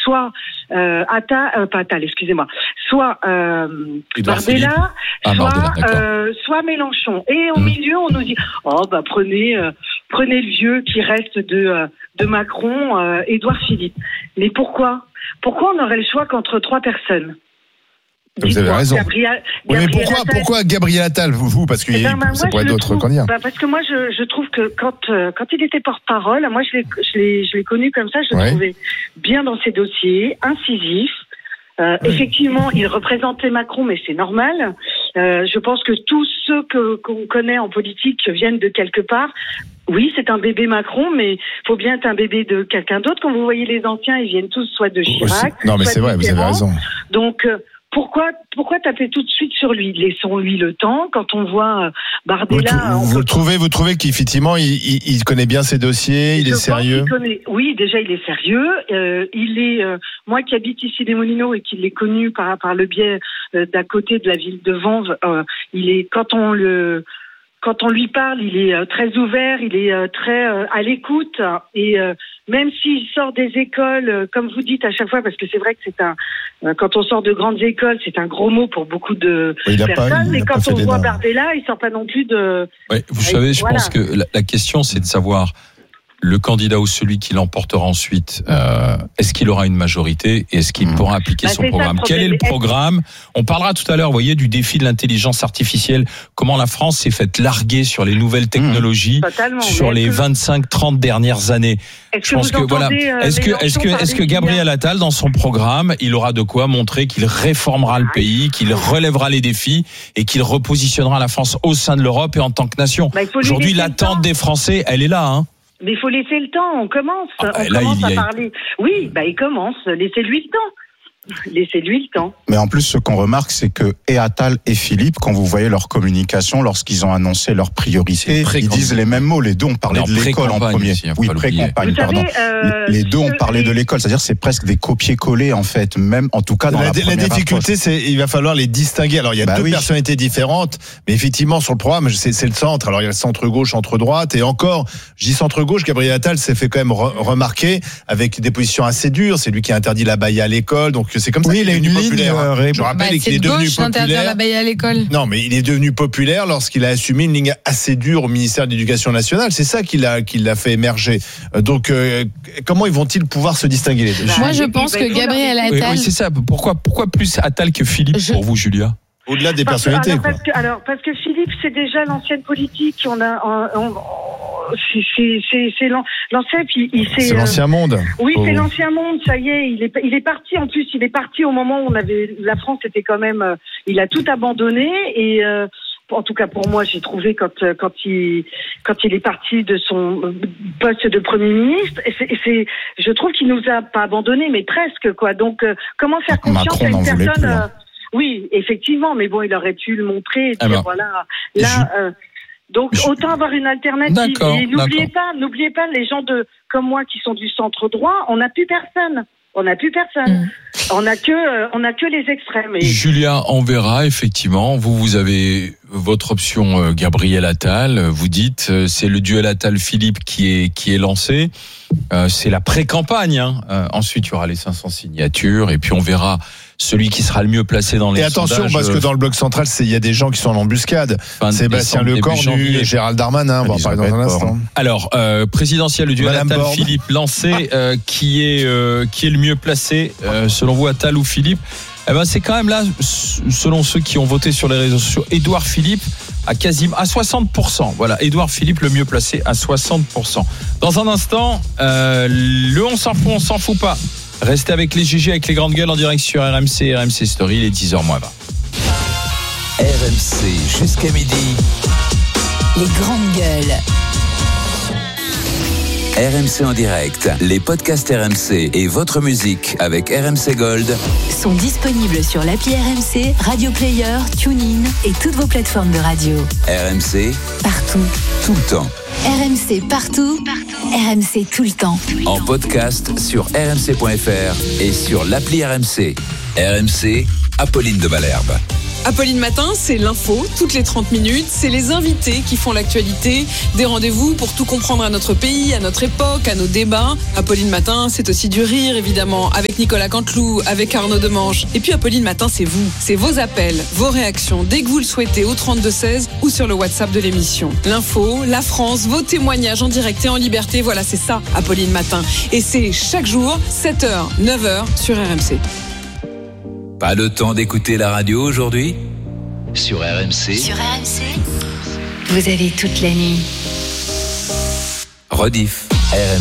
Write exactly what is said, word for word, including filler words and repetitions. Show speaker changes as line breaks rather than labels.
soit euh, Attal, euh, pas Attal, excusez-moi, soit euh, Bardella,
ah,
soit,
Bardella,
euh, soit Mélenchon. Et au mmh. milieu, on nous dit, oh bah prenez, euh, prenez le vieux qui reste de euh, de Macron, euh, Édouard Philippe. Mais pourquoi Pourquoi on aurait le choix qu'entre trois personnes?
Vous avez raison.
Gabriel,
oui, mais pourquoi,
Attal,
pourquoi Gabriel Attal, vous, vous parce que
eh ben,
ben, ça pourrait être d'autres
trouve,
candidats.
Bah parce que moi, je, je trouve que quand, euh, quand il était porte-parole, moi, je l'ai, je l'ai, je l'ai connu comme ça, je le ouais. trouvais bien dans ses dossiers, incisif. Euh, oui. Effectivement, il représentait Macron, mais c'est normal. Euh, je pense que tous ceux que, qu'on connaît en politique viennent de quelque part. Oui, c'est un bébé Macron, mais il faut bien être un bébé de quelqu'un d'autre. Quand vous voyez les anciens, ils viennent tous soit de Chirac,
non, mais
soit
c'est vrai, vous avez raison.
Donc, euh, Pourquoi, pourquoi taper tout de suite sur lui? Laissons-lui le temps. Quand on voit Bardella,
vous, vous, vous trouvez, vous trouvez qu'effectivement, il, il, il connaît bien ses dossiers, il est sérieux.
Connaît, oui, déjà, il est sérieux. Euh, il est, euh, moi qui habite ici des Moulineaux et qui l'ai connu par par le biais euh, d'à côté de la ville de Vanves, euh, il est quand on le Quand on lui parle, il est euh, très ouvert, il est euh, très euh, à l'écoute et euh, même s'il sort des écoles, euh, comme vous dites à chaque fois, parce que c'est vrai que c'est un, euh, quand on sort de grandes écoles, c'est un gros mot pour beaucoup de
oui,
personnes. Mais quand on voit
noms.
Bardella, il sort pas non plus de.
Oui, vous et savez, je voilà. pense que la, la question, c'est de savoir. Le candidat ou celui qui l'emportera ensuite, euh, est-ce qu'il aura une majorité et est-ce qu'il mmh. pourra appliquer bah, son programme? Quel est le programme? On parlera tout à l'heure, vous voyez, du défi de l'intelligence artificielle, comment la France s'est faite larguer sur les nouvelles technologies, mmh. sur les vingt-cinq trente dernières années.
Est-ce Je pense que, que voilà,
euh, est-ce que est-ce que est-ce que Gabriel Attal, dans son programme, il aura de quoi montrer qu'il réformera le pays, qu'il relèvera les défis et qu'il repositionnera la France au sein de l'Europe et en tant que nation? Bah, aujourd'hui, l'attente des Français, elle est là, hein.
Mais il faut laisser le temps, on commence,
ah bah,
on
là,
commence
il
à
a...
parler. Oui, bah il commence, laissez-lui le temps. Laissez-lui le temps.
Mais en plus, ce qu'on remarque, c'est que et Attal et Philippe, quand vous voyez leur communication, lorsqu'ils ont annoncé leurs priorités, ils disent les mêmes mots. Les deux ont parlé de l'école en premier.
Aussi,
oui, pré-campagne, pardon.
Savez, euh,
les deux ont parlé de l'école, c'est-à-dire c'est presque des copier-coller en fait, même en tout cas dans la, la,
la difficulté, approche. C'est il va falloir les distinguer. Alors il y a bah deux oui. personnalités différentes, mais effectivement sur le programme, c'est, c'est le centre. Alors il y a le centre gauche, centre droite, et encore, je dis centre gauche. Gabriel Attal s'est fait quand même re- remarquer avec des positions assez dures. C'est lui qui a interdit la baïa à l'école, donc c'est comme ça.
Oui, qu'il est devenu populaire.
Euh, Je rappelle bah, qu'il est devenu
gauche,
populaire.
La baïa à l'école.
Non, mais il est devenu populaire lorsqu'il a assumé une ligne assez dure au ministère de l'Éducation nationale. C'est ça qui l'a, qui l'a fait émerger. Donc, euh, comment ils vont-ils pouvoir se distinguer les deux?
Moi, je pense que Gabriel Attal.
Oui, oui, c'est ça. Pourquoi, pourquoi plus Attal que Philippe je... pour vous, Julia?
Au-delà des
parce
personnalités.
Que, alors,
quoi.
parce que, alors, parce que Philippe, c'est déjà l'ancienne politique. On a, on, on, c'est, c'est, c'est, c'est l'ancien. Puis il,
c'est, c'est l'ancien euh, monde.
Oui,
oh.
c'est l'ancien monde. Ça y est, il est, il est parti. En plus, il est parti au moment où on avait, la France était quand même. Euh, il a tout abandonné et. Euh, en tout cas pour moi, j'ai trouvé quand quand il quand il est parti de son poste de Premier ministre, c'est, c'est je trouve qu'il nous a pas abandonné, mais presque quoi. Donc euh, comment faire confiance
Macron
à une personne
plus, hein.
euh, Oui, effectivement, mais bon, il aurait pu le montrer. Et dire, alors, voilà, là. Je... Euh, donc je... autant avoir une alternative.
D'accord,
et n'oubliez
d'accord.
pas, n'oubliez pas les gens de comme moi qui sont du centre droit, on n'a plus personne. On n'a plus personne. Mmh. On n'a que, euh, on n'a que les extrêmes. Et...
Julia, on verra effectivement. Vous, vous avez votre option euh, Gabriel Attal. Vous dites euh, c'est le duel Attal-Philippe qui est qui est lancé. Euh, c'est la pré-campagne. Hein. Euh, ensuite, il y aura les cinq cents signatures et puis on verra celui qui sera le mieux placé dans les
sondages. Et attention,
sondages,
parce que dans le bloc central, c'est il y a des gens qui sont en embuscade. Sébastien Lecornu, Gérald Darmanin, on va en parler dans un instant.
Alors, euh, présidentiel, le duel Attal-Philippe lancé, ah. euh, qui est euh, qui est le mieux placé euh, selon vous, Attal ou Philippe? Eh ben, c'est quand même là, selon ceux qui ont voté sur les réseaux sociaux, Édouard Philippe à quasiment à soixante pour cent. Voilà, Édouard Philippe le mieux placé à soixante pour cent. Dans un instant, euh, le on s'en fout, on s'en fout pas. Restez avec les G G, avec les grandes gueules en direct sur R M C, R M C Story, il est dix heures moins vingt.
R M C jusqu'à midi.
Les grandes gueules.
R M C en direct, les podcasts R M C et votre musique avec R M C Gold
sont disponibles sur l'appli R M C, Radio Player, TuneIn et toutes vos plateformes de radio.
R M C,
partout,
tout le temps.
R M C partout, partout. R M C tout le temps.
En podcast sur r m c point f r et sur l'appli R M C. R M C, Apolline de Malherbe.
Apolline Matin, c'est l'info, toutes les trente minutes. C'est les invités qui font l'actualité. Des rendez-vous pour tout comprendre à notre pays, à notre époque, à nos débats. Apolline Matin, c'est aussi du rire, évidemment, avec Nicolas Canteloup, avec Arnaud Demange. Et puis Apolline Matin, c'est vous. C'est vos appels, vos réactions, dès que vous le souhaitez, au trente-deux seize ou sur le WhatsApp de l'émission. L'info, la France, vos témoignages en direct et en liberté. Voilà, c'est ça, Apolline Matin. Et c'est chaque jour, sept heures, neuf heures, sur R M C.
Pas le temps d'écouter la radio aujourd'hui ? Sur R M C.
Sur R M C, vous avez toute la nuit.
Rediff. R M C.